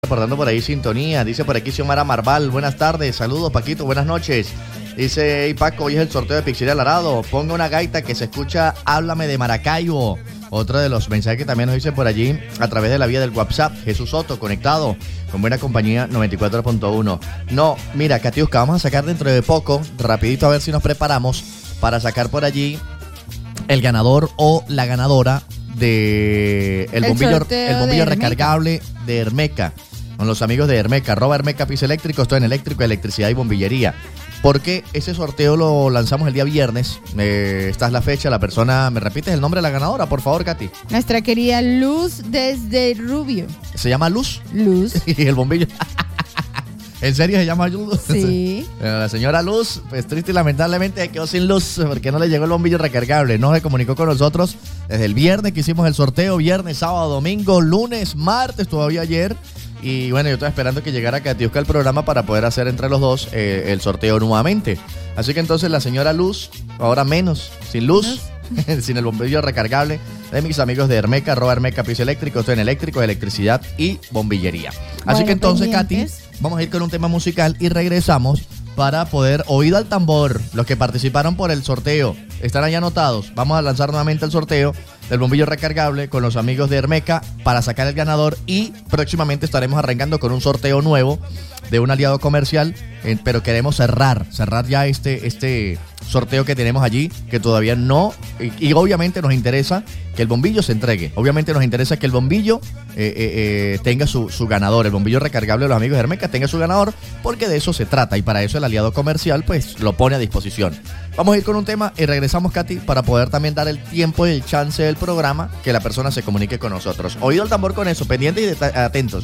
Reportando por ahí sintonía, dice por aquí Xiomara Marval, buenas tardes, saludos Paquito, buenas noches. Dice, hey Paco, hoy es el sorteo de Pizzería Larado, ponga una gaita que se escucha, háblame de Maracaibo. Otro de los mensajes que también nos dicen por allí, a través de la vía del WhatsApp, Jesús Soto, conectado, con buena compañía 94.1. No, mira, Katiuska, vamos a sacar dentro de poco, rapidito a ver si nos preparamos, para sacar por allí el ganador o la ganadora de el bombillo recargable de Hermeca, con los amigos de Hermeca, @Hermeca Piso Eléctrico, esto en eléctrico, electricidad y bombillería. Porque ese sorteo lo lanzamos el día viernes, esta es la fecha, la persona, ¿me repites el nombre de la ganadora, por favor, Katy? Nuestra querida Luz desde Rubio. ¿Se llama Luz? Luz. Y el bombillo... ¿En serio se llama Luz? Sí. La señora Luz, pues triste y lamentablemente quedó sin luz porque no le llegó el bombillo recargable. No se comunicó con nosotros desde el viernes que hicimos el sorteo, viernes, sábado, domingo, lunes, martes, todavía ayer. Y bueno, yo estaba esperando que llegara Katiuska al programa para poder hacer entre los dos el sorteo nuevamente. Así que entonces la señora Luz, ahora menos, sin luz, sin el bombillo recargable, de mis amigos de Hermeca, @Hermeca Piso Eléctrico, esto en eléctrico, electricidad y bombillería. Así bueno, que entonces, pendientes. Katy, vamos a ir con un tema musical y regresamos para poder oído al tambor. Los que participaron por el sorteo están ahí anotados. Vamos a lanzar nuevamente el sorteo del bombillo recargable con los amigos de Hermeca para sacar el ganador y próximamente estaremos arrancando con un sorteo nuevo de un aliado comercial, pero queremos cerrar ya este sorteo que tenemos allí, que todavía no, y obviamente nos interesa que el bombillo se entregue, obviamente nos interesa que el bombillo tenga su ganador, el bombillo recargable de los amigos de Hermeca tenga su ganador, porque de eso se trata, y para eso el aliado comercial pues lo pone a disposición. Vamos a ir con un tema y regresamos, Katy, para poder también dar el tiempo y el chance del programa que la persona se comunique con nosotros. Oído al tambor con eso, pendientes y atentos.